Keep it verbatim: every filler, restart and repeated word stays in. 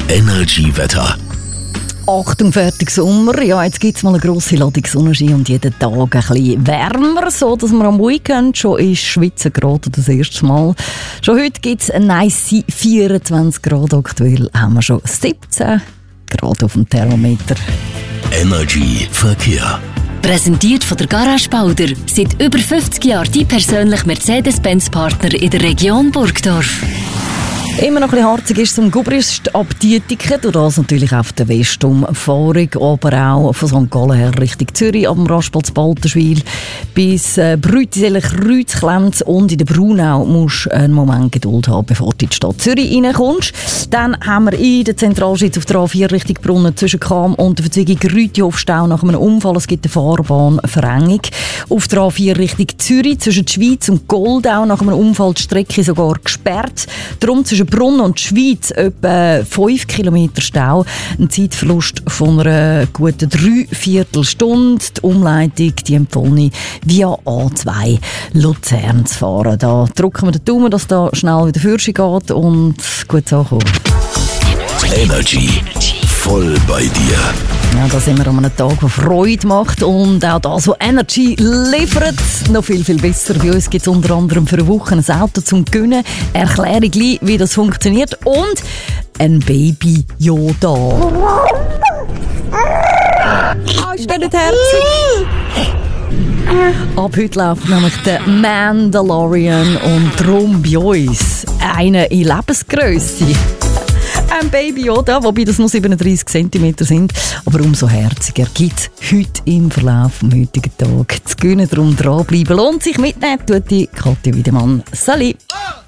Energy-Wetter. Achtung, fertig Sommer. Ja, jetzt gibt es mal eine grosse Ladung Sonnenschein und jeden Tag ein bisschen wärmer, so dass man am Weekend schon ins Schwitzen geraten, das erste Mal. Schon heute gibt es ein nice vierundzwanzig Grad. Aktuell haben wir schon siebzehn Grad auf dem Thermometer. Energy Verkehr. Präsentiert von der Garage Bauder. Seit über fünfzig Jahren die persönliche Mercedes-Benz-Partner in der Region Burgdorf. Immer noch ein bisschen harzig ist es um Gubrist ab Dietiken, durch das natürlich auf der Westumfahrung, aber auch von Sankt Gallen her Richtung Zürich, ab dem Rastplatz Balterschwil bis äh, Brütisellen, Kreuzklemms und in der Brunau musst du einen Moment Geduld haben, bevor du in die Stadt Zürich reinkommst. Dann haben wir in der Zentralschweiz auf der A vier Richtung Brunnen zwischen Cham und der Verzweigung Rütihofstau nach einem Unfall. Es gibt eine Fahrbahnverengung. Auf der A vier Richtung Zürich zwischen der Schweiz und Goldau nach einem Unfall die Strecke sogar gesperrt. Darum zwischen Brunnen und Schweiz etwa fünf Kilometer Stau. Ein Zeitverlust von einer guten Dreiviertelstunde. Die Umleitung, die empfohlene, via A zwei Luzern zu fahren. Da drücken wir den Daumen, dass da schnell wieder Fürsche geht und gut ankommen. Energy. Voll bei dir. Ja, da sind wir an einem Tag, der Freude macht und auch das, was Energy liefert, noch viel, viel besser. Bei uns gibt es unter anderem für eine Woche ein Auto zum Gönnen, Erklärung, wie das funktioniert und ein Baby Yoda. Ah, ist der nicht herzig? Ab heute läuft nämlich der Mandalorian und darum bei uns eine in Lebensgrösse. Ein Baby Yoda, wobei das nur siebenunddreißig Zentimeter sind, aber umso herziger gibt es heute im Verlauf des heutigen Tages zu gewinnen. Darum dranbleiben lohnt sich, mitnehmen tut die Katja Wiedemann. Salut!